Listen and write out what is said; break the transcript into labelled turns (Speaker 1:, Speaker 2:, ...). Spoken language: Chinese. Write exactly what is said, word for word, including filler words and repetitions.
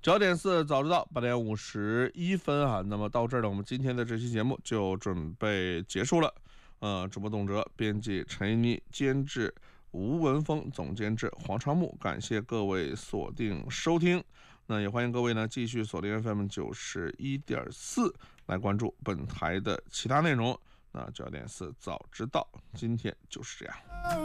Speaker 1: 九点四早知道，八点五十一分啊。那么到这儿呢，我们今天的这期节目就准备结束了。呃，主播董哲，编辑陈一妮，监制吴文峰，总监制黄长木。感谢各位锁定收听。那也欢迎各位呢继续锁定 F M 九十一点四来关注本台的其他内容。那九点四早知道，今天就是这样。